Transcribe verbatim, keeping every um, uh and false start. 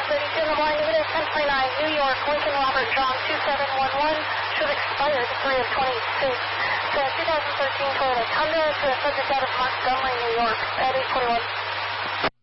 thirty-two in the morning, unit ten twenty-nine, New York, Lincoln Robert John two seven one one, should expire three of twenty-six. So twenty thirteen Toyota Tundra to the subject out of Montgomery, New York, at eight forty-one.